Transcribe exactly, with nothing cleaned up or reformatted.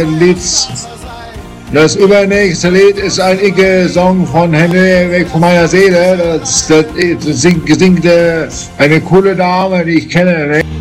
Lied, das übernächste Lied ist ein Icke-Song von Henry Weg von meiner Seele. Das, das, das singt, singt äh, eine coole Dame, die ich kenne.